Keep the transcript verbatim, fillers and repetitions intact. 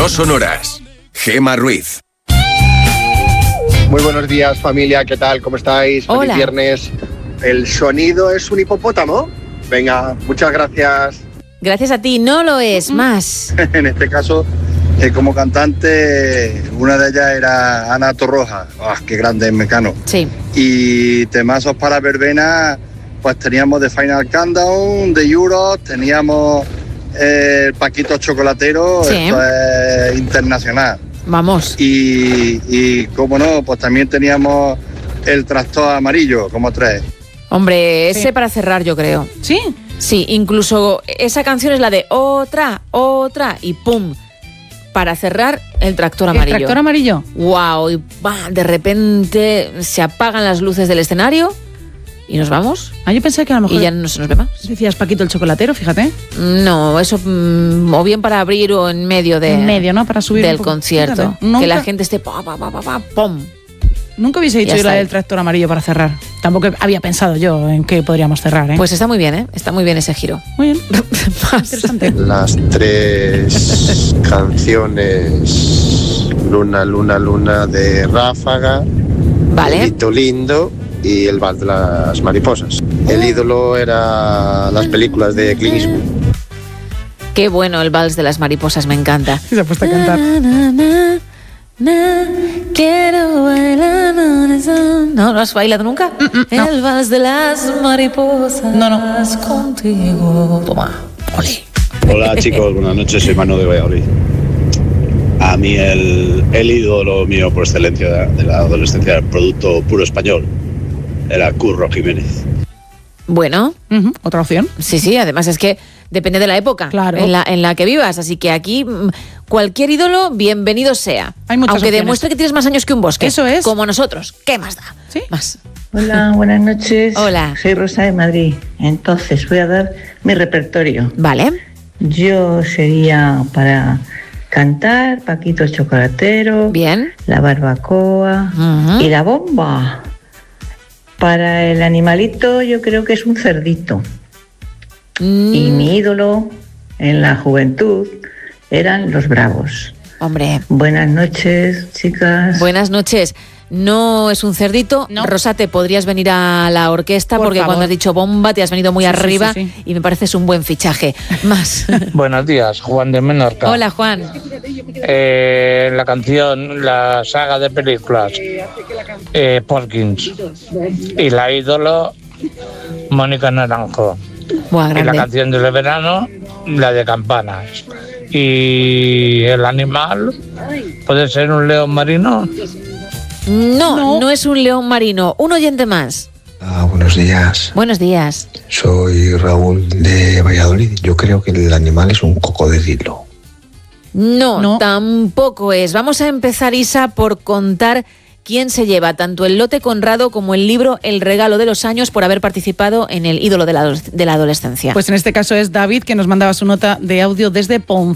No sonoras. Gema Ruiz. Muy buenos días, familia, ¿qué tal? ¿Cómo estáis? Hola. Feliz viernes. ¿El sonido es un hipopótamo? Venga, muchas gracias. Gracias a ti, no lo es, más. En este caso, eh, como cantante, una de ellas era Ana Torroja. ¡Ah, qué grande es Mecano! Sí. Y temazos para verbena, pues teníamos The Final Countdown, The Euros, teníamos eh, el Paquito Chocolatero, Sí. esto es internacional. Vamos. Y, y, como no, pues también teníamos el Tractor Amarillo, como tres. Hombre, ese Sí. para cerrar, yo creo. ¿Sí? Sí, incluso esa canción es la de otra, otra y pum. Para cerrar, el tractor amarillo. ¿El tractor amarillo? Wow, y bah, de repente se apagan las luces del escenario y nos vamos. Ah, yo pensé que a lo mejor Y ya no se nos ve más. decías Paquito el chocolatero, fíjate. No, eso mm, o bien para abrir o en medio de En medio, ¿no? Para subir un del poco. concierto. Fíjate, nunca- Que la gente esté pa, pa, pa, pa, pa, pum. Nunca hubiese dicho Ya yo la está. del tractor amarillo para cerrar. Tampoco había pensado yo en qué podríamos cerrar, ¿eh? Pues está muy bien, ¿eh? Está muy bien ese giro. muy bien. Más. Interesante. Las tres canciones Luna, Luna, Luna de Ráfaga, Vale. Hito Lindo y El Vals de las Mariposas. El ídolo era las películas de Clint Eastwood. Qué bueno el vals de las mariposas, me encanta. Se ha puesto a cantar. Na, na, na, na, quiero bailar, no, no, no, ¿no has bailado nunca? no. El vals de las mariposas. No, no. Contigo. Toma. Ole. Hola chicos, buenas noches, soy Manu de Valladolid. A mí el, el ídolo mío por excelencia de, de la adolescencia, el producto puro español, era Curro Jiménez. Bueno, Ujú, otra opción. sí, sí, además es que depende de la época Claro. en, la, en la que vivas, así que aquí mm, cualquier ídolo, bienvenido sea. Hay muchas Aunque opciones. demuestre que tienes más años que un bosque. Eso es. Como nosotros. ¿Qué más da? Sí. Más. Hola, buenas noches. Hola. Soy Rosa de Madrid. Entonces voy a dar mi repertorio. Vale. Yo sería para cantar Paquito el Chocolatero, Bien. La Barbacoa Ujú. y La Bomba. Para el animalito yo creo que es un cerdito. Mm, Y mi ídolo en la juventud eran los Bravos. Hombre. Buenas noches, chicas. Buenas noches. No es un cerdito. No. Rosa, te podrías venir a la orquesta Por porque favor. cuando has dicho bomba te has venido muy Sí, sí, arriba sí, sí. y me pareces un buen fichaje. Más. Buenos días, Juan de Menorca. Hola, Juan. Eh, la canción, la saga de películas, eh, Porkins. Y la ídolo, Mónica Naranjo. Buah, Y la grande. canción del verano, la de Campanas. Y el animal, puede ser un león marino. No, no, No. es un león marino. Un oyente más. Ah, buenos días, Buenos días. soy Raúl de Valladolid. Yo creo que el animal es un cocodrilo. No, No. tampoco es. Vamos a empezar, Isa, por contar quién se lleva tanto el lote Conrado como el libro El regalo de los años por haber participado en el ídolo de la, ado- de la adolescencia. Pues en este caso es David, que nos mandaba su nota de audio desde Ponce.